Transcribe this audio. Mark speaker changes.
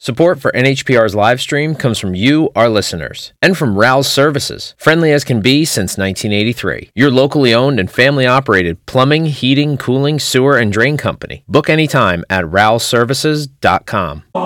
Speaker 1: Support for NHPR's live stream comes from you, our listeners, and from Rouse Services, friendly as can be since 1983. Your locally owned and family-operated plumbing, heating, cooling, sewer, and drain company. Book anytime at rouseservices.com.